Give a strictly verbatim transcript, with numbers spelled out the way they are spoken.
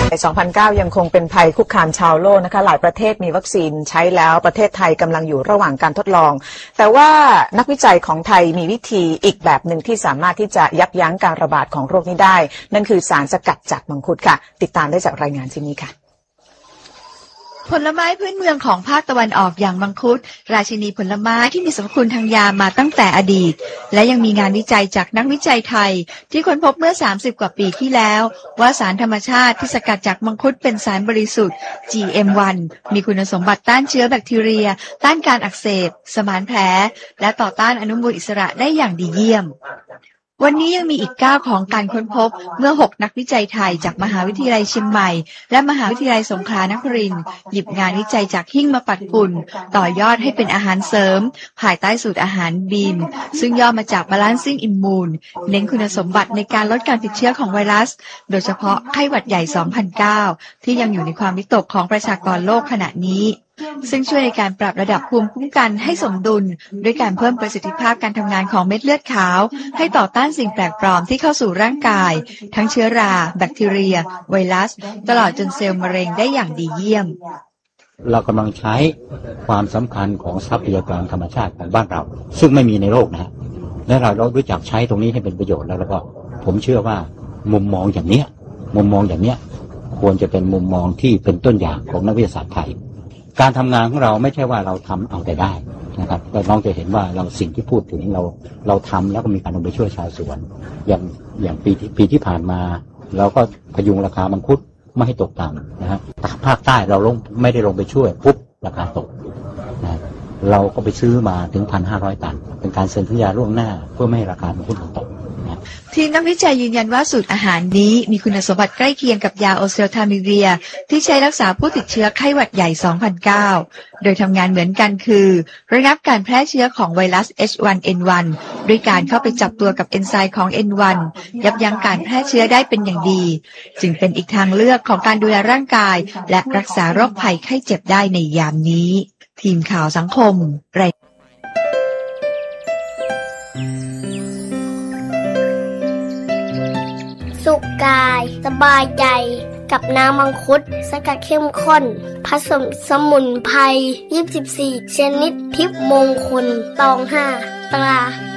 สองพันเก้า ยังคงเป็นภัยคุกคามชาวโลกนะคะหลายประเทศมีวัคซีนใช้แล้วประเทศไทยกำลังอยู่ระหว่างการทดลองแต่ว่านักวิจัยของไทยมีวิธีอีกแบบหนึ่งที่สามารถที่จะยับยั้งการระบาดของโรคนี้ได้นั่นคือสารสกัดจากมังคุดค่ะติดตามได้จากรายงานชิ้นนี้ค่ะผลไม้พื้นเมืองของภาคตะวันออกอย่างมังคุดราชินีผลไม้ที่มีสรรพคุณทางยามาตั้งแต่อดีตและยังมีงานวิจัยจากนักวิจัยไทยที่ค้นพบเมื่อสามสิบกว่าปีที่แล้วว่าสารธรรมชาติที่สกัดจากมังคุดเป็นสารบริสุทธิ์ จี เอ็ม วัน มีคุณสมบัติต้านเชื้อแบคทีเรียต้านการอักเสบสมานแผลและต่อต้านอนุมูลอิสระได้อย่างดีเยี่ยมวันนี้ยังมีอีกก้าวของการค้นพบเมื่อหกนักวิจัยไทยจากมหาวิทยาลัยเชียงใหม่และมหาวิทยาลัยสงขลานครินทร์หยิบงานวิจัยจากหิ้งมาปัดฝุ่นต่อยอดให้เป็นอาหารเสริมภายใต้สูตรอาหารบีมซึ่งย่อมาจาก Balancing Immune เน้นคุณสมบัติในการลดการติดเชื้อของไวรัสโดยเฉพาะไข้หวัดใหญ่ สองพันเก้า ที่ยังอยู่ในความวิตกของประชากรโลกขณะนี้ซึ่งช่วยในการปรับระดับภูมิคุ้มกันให้สมดุลด้วยการเพิ่มประสิทธิภาพการทำงานของเม็ดเลือดขาวให้ต่อต้านสิ่งแปลกปลอมที่เข้าสู่ร่างกายทั้งเชื้อราแบคทีเรียไวรัสตลอดจนเซลล์มะเร็งได้อย่างดีเยี่ยมเรากำลังใช้ความสำคัญของทรัพยากรธรรมชาติของบ้านเราซึ่งไม่มีในโลกนะฮะและเราเรารู้จักใช้ตรงนี้ให้เป็นประโยชน์แล้วแล้วก็ผมเชื่อว่ามุมมองอย่างเนี้ยมุมมองอย่างเนี้ยควรจะเป็นมุมมองที่เป็นต้นอย่างของนักวิทยาศาสตร์ไทยการทำงานของเราไม่ใช่ว่าเราทำเอาแต่ได้นะครับแต่น้องจะเห็นว่าเราสิ่งที่พูดถึงเราเราทำแล้วก็มีการลงไปช่วยชาวสวนอย่างอย่างปีที่ปีที่ผ่านมาเราก็พยุงราคามังคุดไม่ให้ตกต่ำนะฮะภาคใต้เราลงไม่ได้ลงไปช่วยปุ๊บราคาตกนะเราก็ไปซื้อมาถึง หนึ่งพันห้าร้อย ตันเป็นการเซ็นสัญญาล่วงหน้าเพื่อไม่ให้ราคามังคุดตกทีมนักวิจัยยืนยันว่าสูตรอาหารนี้มีคุณสมบัติใกล้เคียงกับยาโอเซลทามิเวียที่ใช้รักษาผู้ติดเชื้อไข้หวัดใหญ่ สองพันเก้า โดยทำงานเหมือนกันคือระงับการแพร่เชื้อของไวรัส เอช วัน เอ็น วัน ด้วยการเข้าไปจับตัวกับเอนไซม์ของ เอ็น วัน ยับยั้งการแพร่เชื้อได้เป็นอย่างดีจึงเป็นอีกทางเลือกของการดูแลร่างกายและรักษาโรคภัยไข้เจ็บได้ในยามนี้ทีมข่าวสังคมรายสุขกายสบายใจกับน้ำมังคุดสกัดเข้มข้นผสมสมุนไพรยี่สิบสี่ชนิดทิพย์มงคลตองห้าตรา